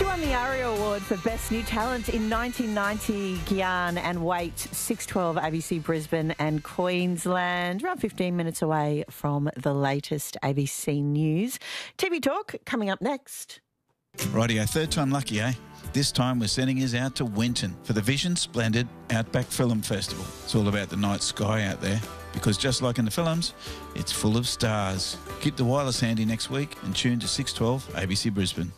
She won the ARIA Award for Best New Talent in 1990, Gyan and Wait, 6:12 ABC Brisbane and Queensland. Around 15 minutes away from the latest ABC News. TV Talk coming up next. Rightio, third time lucky, eh? This time we're sending us out to Winton for the Vision Splendid Outback Film Festival. It's all about the night sky out there because just like in the films, it's full of stars. Keep the wireless handy next week and tune to 6:12 ABC Brisbane.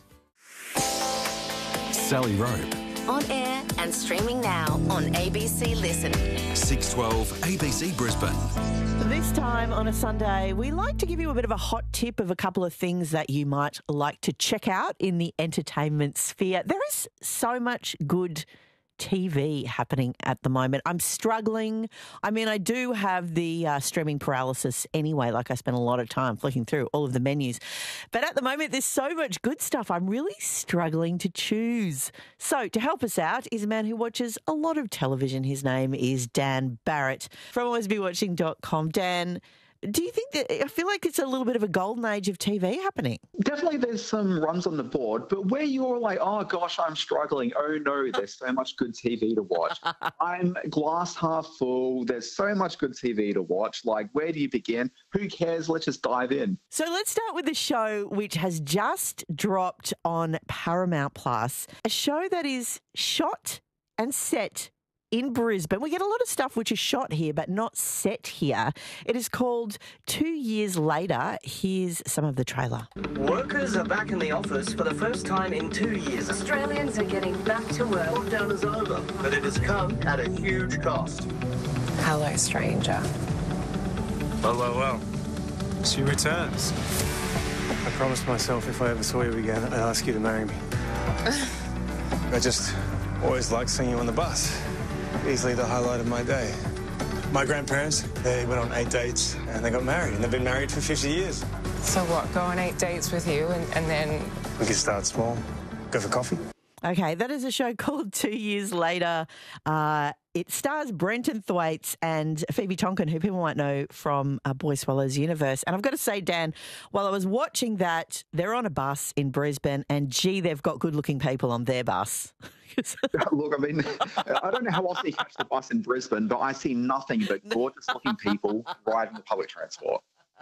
Sally Rope. On air and streaming now on ABC Listen. 6:12 ABC Brisbane. This time on a Sunday, we like to give you a bit of a hot tip of a couple of things that you might like to check out in the entertainment sphere. There is so much good TV happening at the moment. I'm struggling. I mean, I do have the streaming paralysis anyway, like I spend a lot of time flicking through all of the menus. But at the moment, there's so much good stuff. I'm really struggling to choose. So to help us out is a man who watches a lot of television. His name is Dan Barrett from alwaysbewatching.com. Dan, do you think that, I feel like it's a little bit of a golden age of TV happening? Definitely there's some runs on the board, but where you're like, oh gosh, I'm struggling. Oh no, there's so much good TV to watch. I'm glass half full. There's so much good TV to watch. Like, where do you begin? Who cares? Let's just dive in. So let's start with the show which has just dropped on Paramount Plus, a show that is shot and set in Brisbane. We get a lot of stuff which is shot here but not set here. It is called 2 Years Later. Here's some of the trailer. Workers are back in the office for the first time in 2 years. Australians are getting back to work. Lockdown is over, but it has come at a huge cost. Hello, stranger. Well. She returns. I promised myself if I ever saw you again, I'd ask you to marry me. I just always liked seeing you on the bus. Easily the highlight of my day. My grandparents, they went on 8 dates and they got married, and they've been married for 50 years. So what, go on 8 dates with you and then... We can start small, go for coffee. Okay, that is a show called 2 Years Later. It stars Brenton Thwaites and Phoebe Tonkin, who people might know from Boy Swallows Universe. And I've got to say, Dan, while I was watching that, they're on a bus in Brisbane and, gee, they've got good-looking people on their bus. Look, I mean, I don't know how else you catch the bus in Brisbane, but I see nothing but gorgeous-looking people riding the public transport.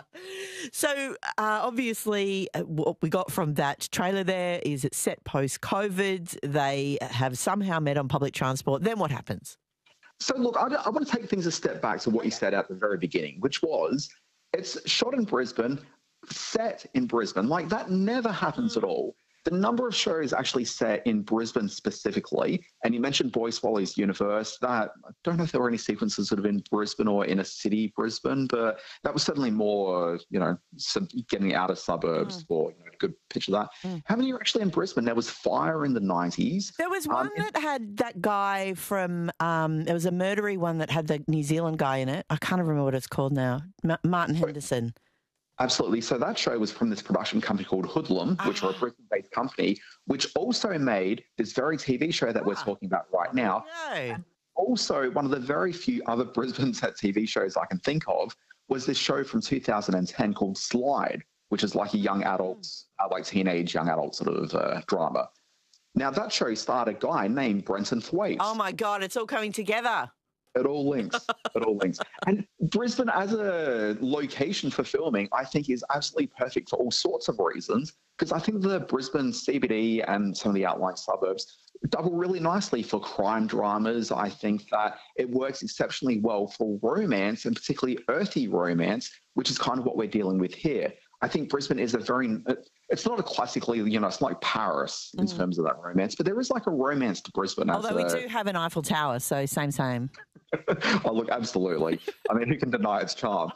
So, obviously, what we got from that trailer there is it's set post-COVID. They have somehow met on public transport. Then what happens? So, look, I want to take things a step back to what you said at the very beginning, which was it's shot in Brisbane, set in Brisbane. Like, that never happens at all. The number of shows actually set in Brisbane specifically, and you mentioned Boy Swallows Universe, that I don't know if there were any sequences sort of in Brisbane or in a city, Brisbane, but that was certainly more, getting out of suburbs for a good picture of that. How many are actually in Brisbane? There was Fire in the 90s. There was one that had that guy from, there was a murdery one that had the New Zealand guy in it. I can't remember what it's called now. Martin Henderson. Absolutely. So that show was from this production company called Hoodlum, which are a Brisbane-based company, which also made this very TV show that we're talking about right now. And also, one of the very few other Brisbane set TV shows I can think of was this show from 2010 called Slide, which is like a young adult, teenage young adult sort of drama. Now, that show starred a guy named Brenton Thwaites. Oh, my God, it's all coming together. It all links. It all links. And Brisbane as a location for filming, I think is absolutely perfect for all sorts of reasons, because I think the Brisbane CBD and some of the outlying suburbs double really nicely for crime dramas. I think that it works exceptionally well for romance, and particularly earthy romance, which is kind of what we're dealing with here. I think Brisbane is it's not a classically, it's like Paris in terms of that romance, but there is like a romance to Brisbane. Although we do have an Eiffel Tower, so same. Oh, look, absolutely. I mean, who can deny its charm?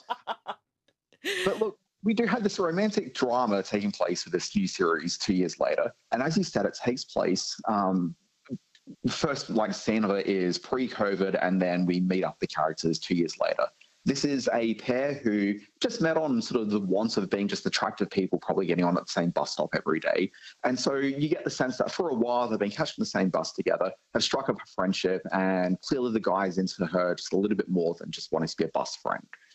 But look, we do have this romantic drama taking place with this new series 2 years later. And as you said, it takes place, the first scene of it is pre-COVID, and then we meet up the characters 2 years later. This is a pair who just met on sort of the wants of being just attractive people, probably getting on at the same bus stop every day. And so you get the sense that for a while they've been catching the same bus together, have struck up a friendship, and clearly the guy's into her just a little bit more than just wanting to be a bus friend.